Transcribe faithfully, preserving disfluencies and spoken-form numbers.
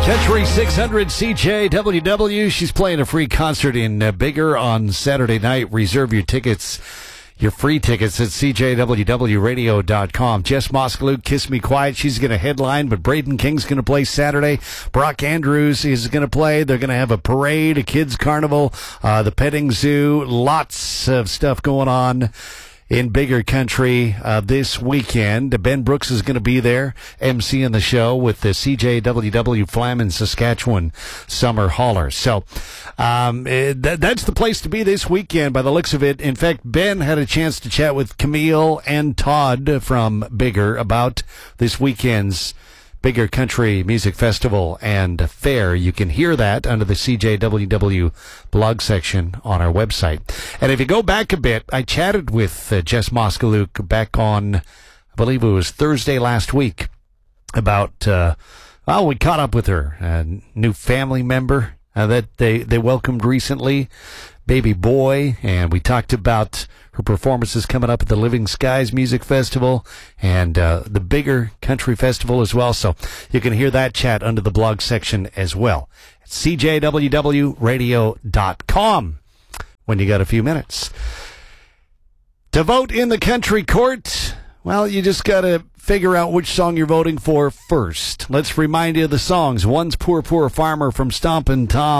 Country six hundred C J W W. She's playing a free concert in uh, Bigger on Saturday night. Reserve your tickets, your free tickets at C J W W radio dot com. Jess Moskaluk, Kiss Me Quiet. She's going to headline, but Braden King's going to play Saturday. Brock Andrews is going to play. They're going to have a parade, a kids' carnival, uh, the petting zoo. Lots of stuff going on in Bigger Country uh, this weekend. Ben Brooks is going to be there emceeing the show with the C J W W Flamin Saskatchewan Summer Hauler. So um, it, th- that's the place to be this weekend by the looks of it. In fact, Ben had a chance to chat with Camille and Todd from Bigger about this weekend's Bigger Country Music Festival and Fair. You can hear that under the C J W W blog section on our website. And if you go back a bit, I chatted with uh, Jess Moskaluk back on, I believe it was Thursday last week, about, uh, well, we caught up with her, a new family member uh, that they, they welcomed recently, baby boy, and we talked about her performances coming up at the Living Skies Music Festival and uh, the Bigger Country Festival as well. So you can hear that chat under the blog section as well at C J W W radio dot com when you got a few minutes. To vote in the country court, well, you just got to figure out which song you're voting for first. Let's remind you of the songs. One's Poor, Poor Farmer from Stompin' Tom.